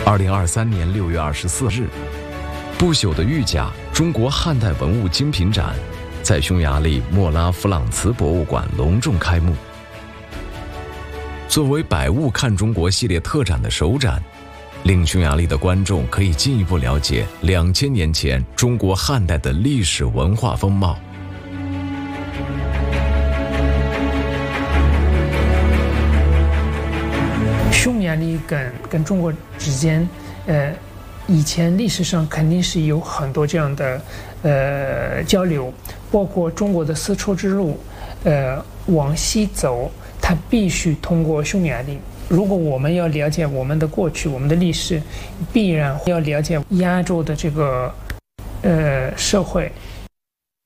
2023年6月24日，不朽的玉甲中国汉代文物精品展在匈牙利莫拉弗朗茨博物馆隆重开幕。作为百物看中国系列特展的首展，令匈牙利的观众可以进一步了解2000年前中国汉代的历史文化风貌。 匈牙利跟中国之间，以前历史上肯定是有很多这样的交流，包括中国的丝绸之路，往西走，它必须通过匈牙利。如果我们要了解我们的过去，我们的历史，必然要了解亚洲的这个社会。